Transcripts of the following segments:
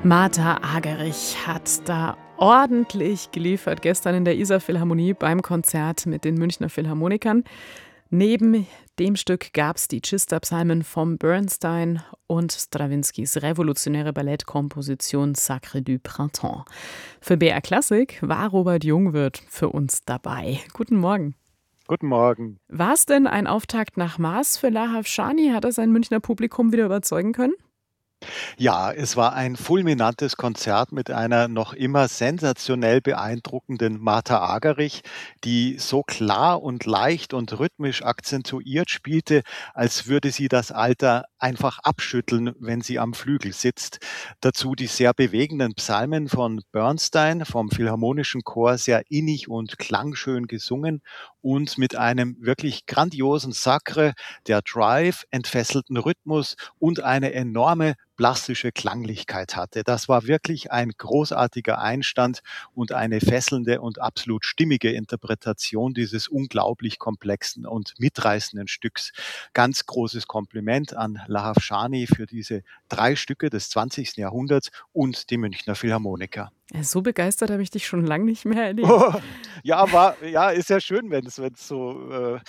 Martha Argerich hat da ordentlich geliefert gestern in der Isar Philharmonie beim Konzert mit den Münchner Philharmonikern. Neben dem Stück gab es die Tschista-Psalmen vom Bernstein und Strawinskys revolutionäre Ballettkomposition Sacre du Printemps. Für BR Klassik war Robert Jungwirth für uns dabei. Guten Morgen. Guten Morgen. War es denn ein Auftakt nach Maß für Lahav Shani? Hat er sein Münchner Publikum wieder überzeugen können? Ja, es war ein fulminantes Konzert mit einer noch immer sensationell beeindruckenden Martha Argerich, die so klar und leicht und rhythmisch akzentuiert spielte, als würde sie das Alter einfach abschütteln, wenn sie am Flügel sitzt. Dazu die sehr bewegenden Psalmen von Bernstein vom Philharmonischen Chor, sehr innig und klangschön gesungen und mit einem wirklich grandiosen Sacre, der Drive, entfesselten Rhythmus und eine enorme plastische Klanglichkeit hatte. Das war wirklich ein großartiger Einstand und eine fesselnde und absolut stimmige Interpretation dieses unglaublich komplexen und mitreißenden Stücks. Ganz großes Kompliment an Lahav Shani für diese 3 Stücke des 20. Jahrhunderts und die Münchner Philharmoniker. So begeistert habe ich dich schon lange nicht mehr erlebt. Ja, ist ja schön, wenn's so,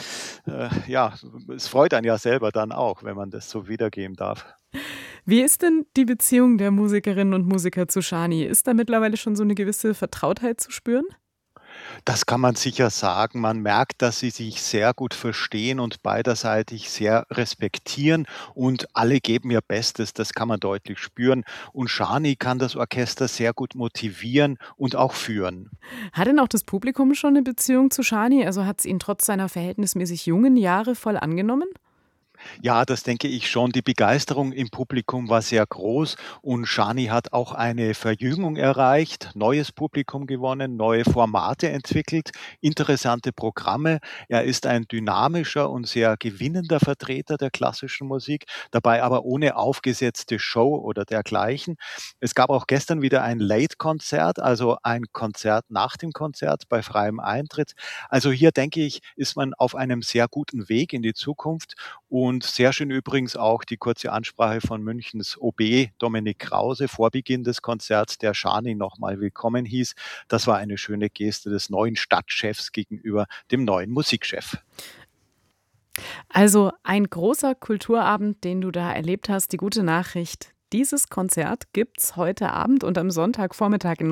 ja, es freut einen ja selber dann auch, wenn man das so wiedergeben darf. Wie ist denn die Beziehung der Musikerinnen und Musiker zu Shani? Ist da mittlerweile schon so eine gewisse Vertrautheit zu spüren? Das kann man sicher sagen. Man merkt, dass sie sich sehr gut verstehen und beiderseitig sehr respektieren und alle geben ihr Bestes. Das kann man deutlich spüren. Und Shani kann das Orchester sehr gut motivieren und auch führen. Hat denn auch das Publikum schon eine Beziehung zu Shani? Also, hat es ihn trotz seiner verhältnismäßig jungen Jahre voll angenommen? Ja, das denke ich schon. Die Begeisterung im Publikum war sehr groß und Shani hat auch eine Verjüngung erreicht, neues Publikum gewonnen, neue Formate entwickelt, interessante Programme. Er ist ein dynamischer und sehr gewinnender Vertreter der klassischen Musik, dabei aber ohne aufgesetzte Show oder dergleichen. Es gab auch gestern wieder ein Late-Konzert, also ein Konzert nach dem Konzert bei freiem Eintritt. Also hier denke ich, ist man auf einem sehr guten Weg in die Zukunft und sehr schön übrigens auch die kurze Ansprache von Münchens OB Dominik Krause vor Beginn des Konzerts, der Shani nochmal willkommen hieß. Das war eine schöne Geste des neuen Stadtchefs gegenüber dem neuen Musikchef. Also, ein großer Kulturabend, den du da erlebt hast. Die gute Nachricht: Dieses Konzert gibt's heute Abend und am Sonntagvormittag